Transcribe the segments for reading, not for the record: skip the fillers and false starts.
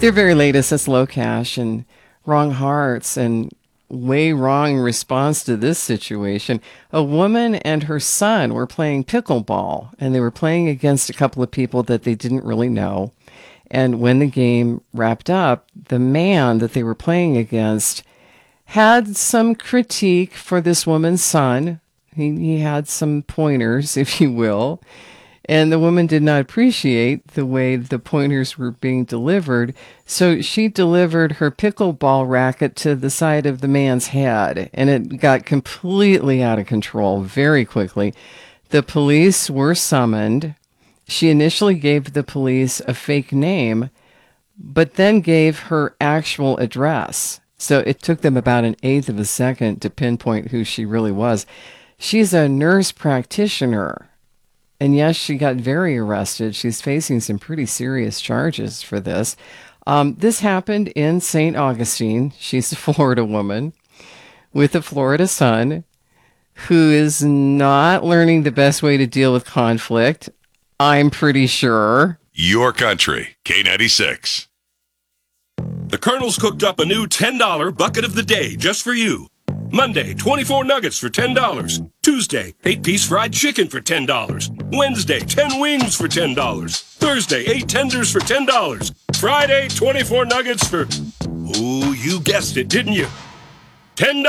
Their very latest is Low Cash and Wrong Hearts, and way wrong response to this situation. A woman and her son were playing pickleball, and they were playing against a couple of people that they didn't really know. And when the game wrapped up, the man that they were playing against had some critique for this woman's son. He had some pointers, if you will. And the woman did not appreciate the way the pointers were being delivered. So she delivered her pickleball racket to the side of the man's head. And it got completely out of control very quickly. The police were summoned. She initially gave the police a fake name, but then gave her actual address. So it took them about an eighth of a second to pinpoint who she really was. She's a nurse practitioner. And yes, she got very arrested. She's facing some pretty serious charges for this. This happened in St. Augustine. She's a Florida woman with a Florida son who is not learning the best way to deal with conflict, I'm pretty sure. Your country, K96. The Colonel's cooked up a new $10 bucket of the day just for you. Monday, 24 nuggets for $10. Tuesday, 8-piece fried chicken for $10. Wednesday, 10 wings for $10. Thursday, 8 tenders for $10. Friday, 24 nuggets for... Ooh, you guessed it, didn't you? $10.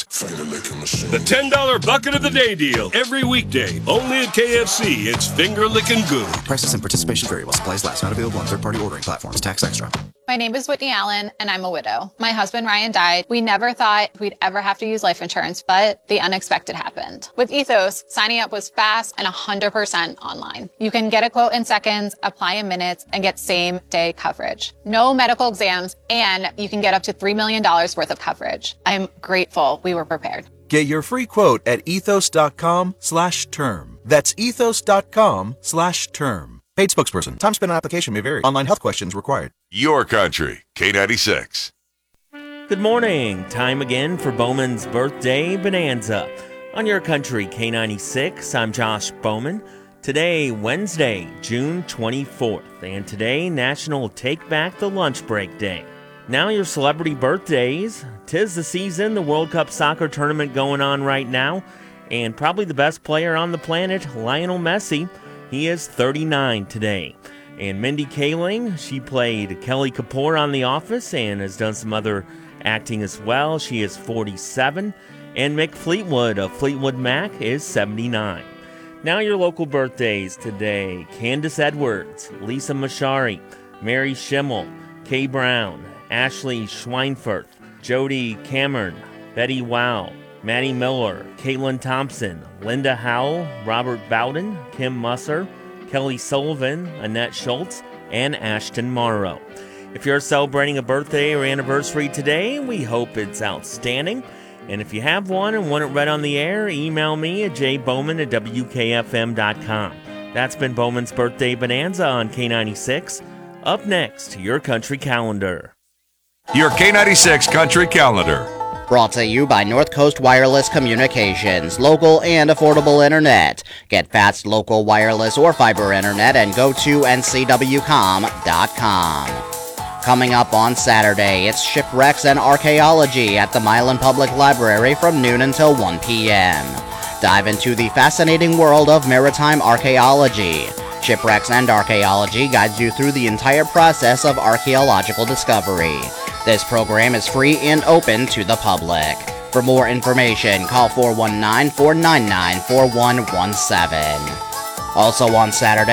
The $10 bucket of the day deal. Every weekday. Only at KFC. It's finger licking good. Prices and participation vary while supplies last. Not available on third-party ordering platforms. Tax extra. My name is Whitney Allen, and I'm a widow. My husband, Ryan, died. We never thought we'd ever have to use life insurance, but the unexpected happened. With Ethos, signing up was fast and 100% online. You can get a quote in seconds, apply in minutes, and get same-day coverage. No medical exams, and you can get up to $3 million worth of coverage. I'm grateful we were prepared. Get your free quote at ethos.com/term. That's ethos.com/term. Paid spokesperson. Time spent on application may vary. Online health questions required. Your country, K96. Good morning. Time again for Bowman's Birthday Bonanza. On Your Country, K96, I'm Josh Bowman. Today, Wednesday, June 24th, and today, National Take Back the Lunch Break Day. Now your celebrity birthdays. 'Tis the season, the World Cup soccer tournament going on right now, and probably the best player on the planet, Lionel Messi. He is 39 today. And Mindy Kaling, she played Kelly Kapoor on The Office and has done some other acting as well. She is 47. And Mick Fleetwood of Fleetwood Mac is 79. Now your local birthdays today. Candace Edwards, Lisa Mashari, Mary Schimmel, Kay Brown, Ashley Schweinfurth, Jody Cameron, Betty Wow, Maddie Miller, Caitlin Thompson, Linda Howell, Robert Bowden, Kim Musser, Kelly Sullivan, Annette Schultz, and Ashton Morrow. If you're celebrating a birthday or anniversary today, we hope it's outstanding. And if you have one and want it read on the air, email me at jbowman@wkfm.com. That's been Bowman's Birthday Bonanza on K96. Up next, your country calendar. Your K96 country calendar. Brought to you by North Coast Wireless Communications, local and affordable internet. Get fast local wireless or fiber internet and go to ncwcom.com. Coming up on Saturday, it's Shipwrecks and Archaeology at the Milan Public Library from noon until 1 p.m. Dive into the fascinating world of maritime archaeology. Shipwrecks and Archaeology guides you through the entire process of archaeological discovery. This program is free and open to the public. For more information, call 419-499-4117. Also on Saturday,